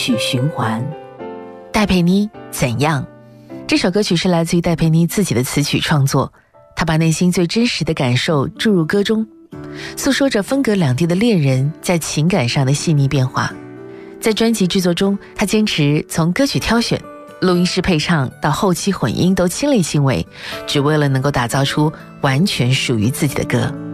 曲循环。 戴佩妮怎样？这首歌曲是来自于戴佩妮自己的词曲创作，她把内心最真实的感受注入歌中，诉说着分隔两地的恋人在情感上的细腻变化。在专辑制作中，她坚持从歌曲挑选、录音室配唱到后期混音都亲力亲为，只为了能够打造出完全属于自己的歌。